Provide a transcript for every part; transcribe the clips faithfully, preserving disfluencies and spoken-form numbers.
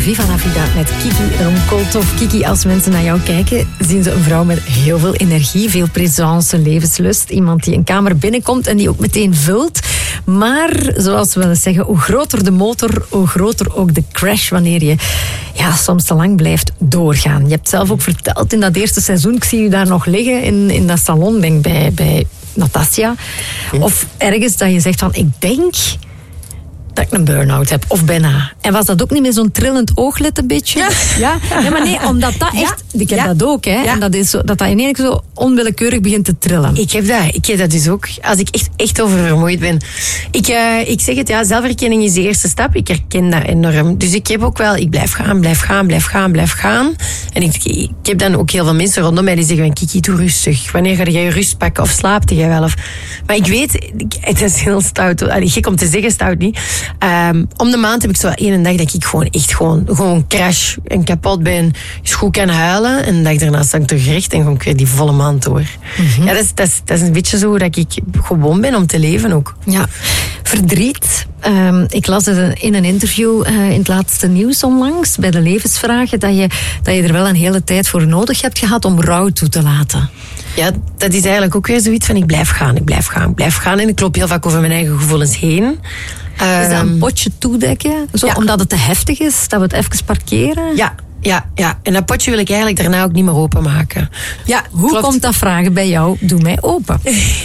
Viva la Vida met Kiki Romkoltov. Kiki, als mensen naar jou kijken, zien ze een vrouw met heel veel energie, veel présence, levenslust. Iemand die een kamer binnenkomt en die ook meteen vult. Maar, zoals we wel eens zeggen, hoe groter de motor, hoe groter ook de crash wanneer je ja, soms te lang blijft doorgaan. Je hebt zelf ook verteld in dat eerste seizoen, ik zie je daar nog liggen in, in dat salon, denk bij, bij Natasja. Of ergens dat je zegt van, ik denk dat ik een burn-out heb, of bijna. En was dat ook niet meer zo'n trillend ooglid een beetje? Ja. Ja? Ja, maar nee, omdat dat echt... Ja. Ik heb ja. dat ook, hè. Ja. En dat, is zo, dat dat in één keer zo onwillekeurig begint te trillen. Ik heb dat. Ik heb dat dus ook. Als ik echt, echt oververmoeid ben. Ik, uh, ik zeg het, ja, zelfherkenning is de eerste stap. Ik herken dat enorm. Dus ik heb ook wel... Ik blijf gaan, blijf gaan, blijf gaan, blijf gaan. En ik, ik heb dan ook heel veel mensen rondom mij die zeggen, Kiki, doe rustig. Wanneer ga jij rust pakken? Of slaapt jij wel? Of... Maar ik weet, het is heel stout. Allee, gek om te zeggen, stout niet. Um, om de maand heb ik zo één dag dat ik gewoon echt gewoon, gewoon crash en kapot ben. Dus goed kan huilen. En de dag daarna sta ik terug recht en gewoon weer die volle maand door. Mm-hmm. Ja, dat is, dat, is, dat is een beetje zo dat ik gewoon ben om te leven ook. Ja, verdriet. Um, ik las het in een interview uh, in het laatste nieuws onlangs, bij de levensvragen, dat je, dat je er wel een hele tijd voor nodig hebt gehad om rouw toe te laten. Ja, dat is eigenlijk ook weer zoiets van ik blijf gaan, ik blijf gaan, ik blijf gaan. En ik loop heel vaak over mijn eigen gevoelens heen. Is dat een potje toedekken? Zo, ja. Omdat het te heftig is, dat we het even parkeren? Ja, ja, ja. En dat potje wil ik eigenlijk daarna ook niet meer openmaken. Ja, hoe klopt. Komt dat vragen bij jou? Doe mij open.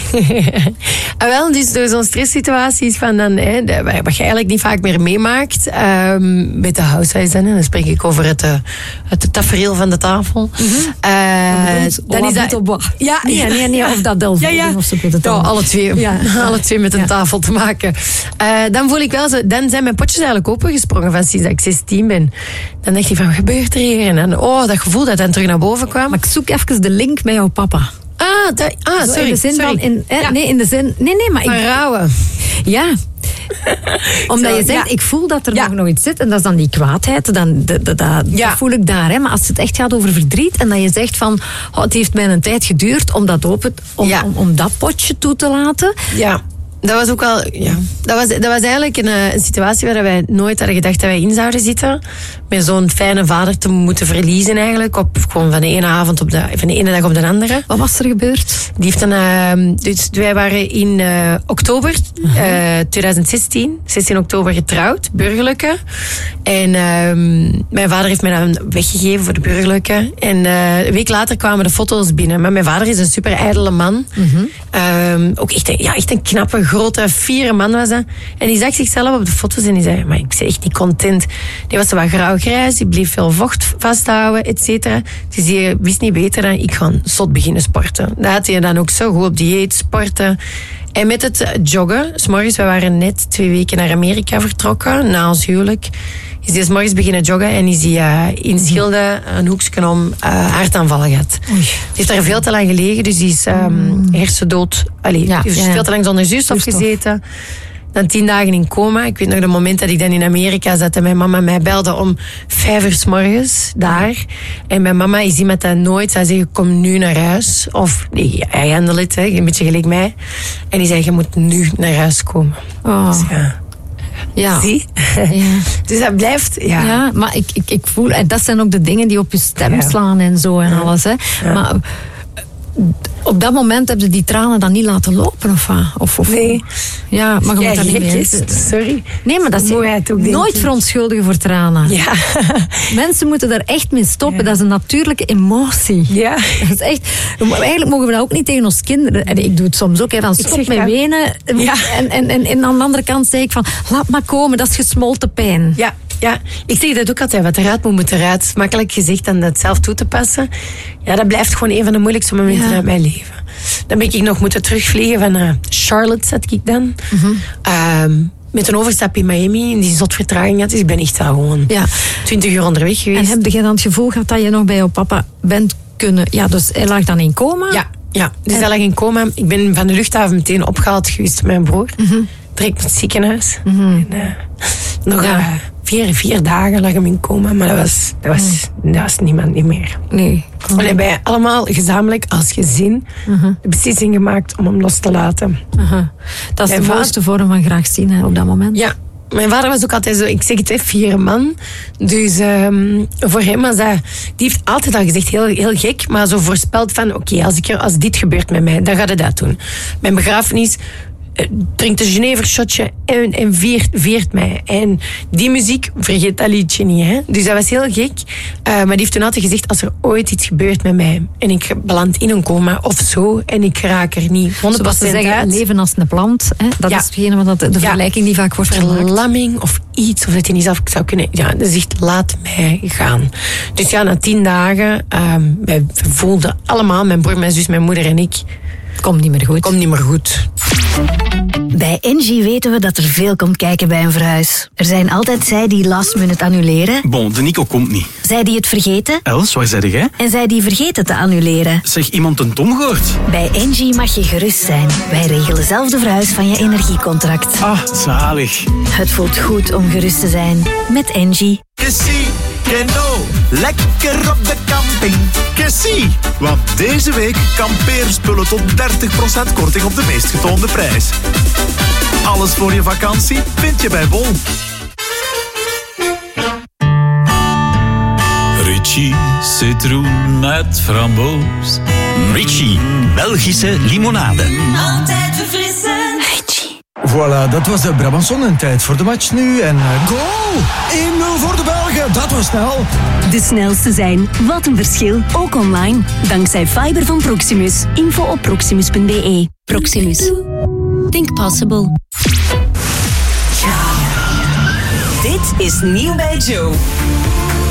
ah, wel, dus door zo'n stresssituaties van dan, hè, wat je eigenlijk niet vaak meer meemaakt. Um, met de housewives, dan, dan spreek ik over het, uh, het tafereel van de tafel. Mm-hmm. Uh, dan is dat... Ja, nee, nee, nee, of dat Delft. Ja, ja. Of ze ja, alle twee. Ja. Alle twee met een ja. tafel te maken. Uh, dan voel ik wel zo, dan zijn mijn potjes eigenlijk opengesprongen van sinds dat ik zestien ben. Dan dacht ik van, wat gebeurt er hier? En dan, oh, dat gevoel dat dan terug naar boven kwam. Maar ik zoek even de link met jouw papa. Ah, dat, ah sorry. In de zin sorry. van, in, eh, ja. nee, in de zin, nee, nee, maar... Van ik, rouwen. Ja. Omdat Zo, je zegt, ja. ik voel dat er ja. nog, nog iets zit. En dat is dan die kwaadheid. Dan, de, de, de, ja. Dat voel ik daar. Hè. Maar als het echt gaat over verdriet. En dat je zegt van, oh, het heeft mij een tijd geduurd om dat, open, om, ja. om, om dat potje toe te laten. Ja. Dat was ook wel, ja. Dat was, dat was eigenlijk een, een situatie waar wij nooit hadden gedacht dat wij in zouden zitten. Met zo'n fijne vader te moeten verliezen eigenlijk. Op, gewoon van de ene avond op de, van de ene dag op de andere. Wat was er gebeurd? Die heeft een, uh, dus wij waren in uh, oktober uh-huh. uh, twintig zestien, zestien oktober getrouwd, burgerlijke. En uh, mijn vader heeft mij dan weggegeven voor de burgerlijke. En uh, een week later kwamen de foto's binnen. Maar mijn vader is een super ijdele man. Uh-huh. Um, ook echt een, ja, echt een knappe, grote, fiere man was dat. En die zag zichzelf op de foto's en die zei, maar ik ben echt niet content. Die was zo wat grauw-grijs, die bleef veel vocht vasthouden, et cetera. Dus die wist niet beter dan, ik ga zot beginnen sporten. Dat had hij dan ook zo goed op dieet, sporten. En met het joggen, 's morgens, we waren net twee weken naar Amerika vertrokken, na ons huwelijk, is hij 's morgens beginnen joggen en is hij uh, in Schilde een hoekje om uh, hartaanvallen gehad. Oei. Die heeft daar veel te lang gelegen, dus die is um, hersendood. Allee, ja, die heeft ja, veel te lang zonder zuurstof gezeten. Dan tien dagen in coma. Ik weet nog de moment dat ik dan in Amerika zat en mijn mama mij belde om vijf uur 's morgens daar. En mijn mama is iemand dat nooit zou zeggen, kom nu naar huis. Of, nee, hij handelt het, hè, een beetje gelijk mij. En die zei, je moet nu naar huis komen. Oh. Dus ja. Ja. Zie? Ja. Dus dat blijft, ja. Ja, maar ik, ik, ik voel, en dat zijn ook de dingen die op je stem ja. slaan en zo en ja. alles, hè. Ja. Maar op dat moment heb je die tranen dan niet laten lopen, of wat? Of, of, nee. Ja, maar je ja, moet dat niet meer. Sorry. Nee, maar dat is ook, nooit verontschuldigen voor tranen. Ja. Mensen moeten daar echt mee stoppen. Ja. Dat is een natuurlijke emotie. Ja. Dat is echt, eigenlijk mogen we dat ook niet tegen ons kinderen. En ik doe het soms ook, hè, van stop met wenen. Ja. En, en, en, en aan de andere kant zeg ik van, laat maar komen, dat is gesmolten pijn. Ja. Ja, ik zeg dat ook altijd. Wat eruit moet, moet eruit. Makkelijk gezegd dan dat zelf toe te passen. Ja, dat blijft gewoon een van de moeilijkste momenten ja. uit mijn leven. Dan ben ik nog moeten terugvliegen van uh, Charlotte, zat ik dan. Mm-hmm. Um, met een overstap in Miami, die zot vertraging had. Dus ik ben echt al gewoon ja. twintig uur onderweg geweest. En heb je dan het gevoel gehad dat je nog bij jouw papa bent kunnen... Ja, dus hij lag dan in coma? Ja, ja. Dus en... hij lag in coma. Ik ben van de luchthaven meteen opgehaald geweest met mijn broer. Mm-hmm. Direct naar het ziekenhuis. Mm-hmm. En, uh, nog ja. uh, vier, vier dagen lag hem in coma, maar dat was, dat was, mm. dat was niemand niet meer. Nee. We hebben wij allemaal gezamenlijk als gezin uh-huh. de beslissing gemaakt om hem los te laten. Uh-huh. Dat is en de mooiste vorm van graag zien hè, op dat moment. Ja, mijn vader was ook altijd zo, ik zeg het even, vier man. Dus um, voor hem was dat... Die heeft altijd al gezegd, heel, heel gek, maar zo voorspeld van... Oké, okay, als, ik, als dit gebeurt met mij, dan gaat hij dat doen. Mijn begrafenis... drinkt een Genever-shotje en, en viert, viert mij. En die muziek, vergeet dat liedje niet. Hè? Dus dat was heel gek. Uh, maar die heeft toen altijd gezegd, als er ooit iets gebeurt met mij en ik beland in een coma of zo en ik raak er niet honderd procent Zoals ze zeggen, uit. leven als een plant. Hè? Dat ja. is hetgene wat de, de ja. vergelijking die vaak wordt gemaakt. Verlamming of iets, of dat je niet zelf zou kunnen... Ja, dat zegt, laat mij gaan. Dus ja, na tien dagen, um, wij voelden allemaal, mijn broer, mijn zus, mijn moeder en ik... Komt niet meer goed. Komt niet meer goed. Bij Engie weten we dat er veel komt kijken bij een verhuis. Er zijn altijd zij die last minute annuleren. Bon, de Nico komt niet. Zij die het vergeten. Els, waar zei jij? En zij die vergeten te annuleren. Zeg, iemand een Tom gehoord? Bij Engie mag je gerust zijn. Wij regelen zelf de verhuis van je energiecontract. Ah, zalig. Het voelt goed om gerust te zijn. Met Engie. Kessie, Keno, lekker op de camping. Kessie, want deze week kampeerspullen tot dertig procent korting op de meest getoonde prijs. Alles voor je vakantie vind je bij Bol. Ritchie citroen met framboos. Ritchie, Belgische limonade. Altijd verfrissend. Voilà, dat was de Brabanson en tijd voor de match nu. En uh, goal! één nul voor de Belgen, dat was snel. De snelste zijn, wat een verschil, ook online. Dankzij fiber van Proximus. Info op proximus punt b e. Proximus. Think possible. Dit is nieuw bij Joe.